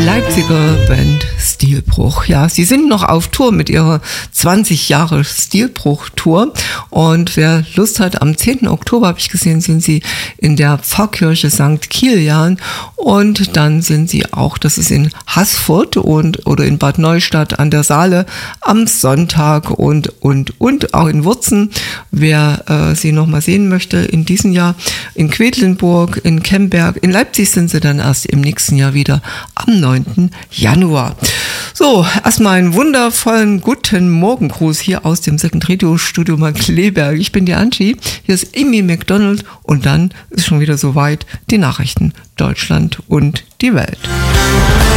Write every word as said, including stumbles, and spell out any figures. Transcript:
Leipziger Band Stilbruch. Ja, sie sind noch auf Tour mit ihrer zwanzig Jahre Stilbruch-Tour. Und wer Lust hat, am zehnten Oktober, habe ich gesehen, sind sie in der Pfarrkirche Sankt Kilian. Und dann sind sie auch, das ist in Haßfurt und oder in Bad Neustadt an der Saale am Sonntag und, und, und auch in Wurzen. Wer äh, sie noch mal sehen möchte in diesem Jahr, in Quedlinburg, in Kemberg, in Leipzig sind sie dann erst im nächsten Jahr wieder am neunten Januar. So, erstmal einen wundervollen guten Morgengruß hier aus dem Second Radio Studio Markkleeberg. Ich bin die Angie, hier ist Amy McDonald und dann ist schon wieder soweit die Nachrichten Deutschland und die Welt.